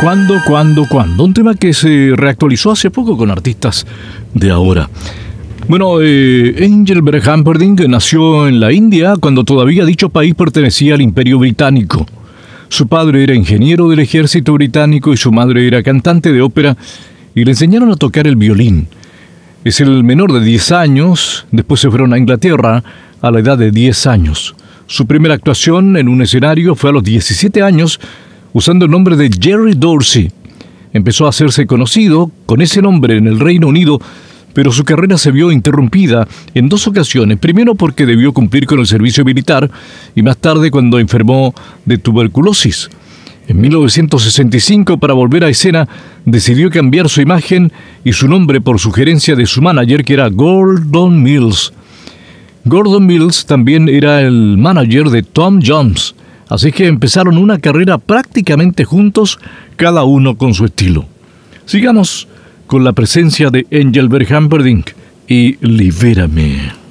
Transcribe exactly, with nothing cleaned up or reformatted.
¿Cuándo, cuándo, cuándo? Un tema que se reactualizó hace poco con artistas de ahora. Bueno, eh, Engelbert Humperdinck nació en la India cuando todavía dicho país pertenecía al Imperio Británico. Su padre era ingeniero del ejército británico y su madre era cantante de ópera y le enseñaron a tocar el violín. Es el menor de diez años, después se fueron a Inglaterra a la edad de diez años. Su primera actuación en un escenario fue a los diecisiete años, usando el nombre de Jerry Dorsey. Empezó a hacerse conocido con ese nombre en el Reino Unido, pero su carrera se vio interrumpida en dos ocasiones. Primero porque debió cumplir con el servicio militar y más tarde cuando enfermó de tuberculosis. En mil novecientos sesenta y cinco, para volver a escena, decidió cambiar su imagen y su nombre por sugerencia de su manager, que era Gordon Mills. Gordon Mills también era el manager de Tom Jones, así que empezaron una carrera prácticamente juntos, cada uno con su estilo. Sigamos con la presencia de Engelbert Humperdinck y Libérame.